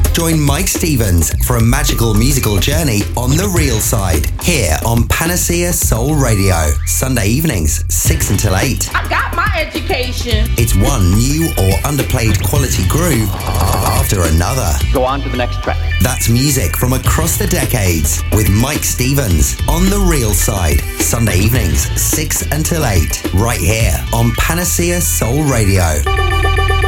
Join Mike Stevens for a magical musical journey on the real side, here on Panacea Soul Radio. Sunday evenings, 6 until 8. I got my education. It's one new or underplayed quality groove after another. Go on to the next track. That's music from across the decades with Mike Stevens on the real side. Sunday evenings, 6 until 8. Right here on Panacea Soul Radio.